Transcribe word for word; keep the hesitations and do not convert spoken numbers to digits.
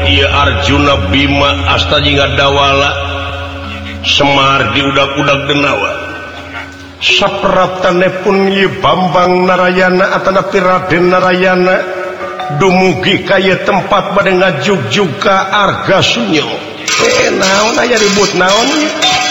ieu Arjuna Bima Astajinga Dawala Semar diudag-udag denawa sapratanepun ieu Bambang Narayana atanapi Raden Narayana dumugi kaya tempat bade ngajugjug ka Arga Sunyo. Eh naon aya ribut naon?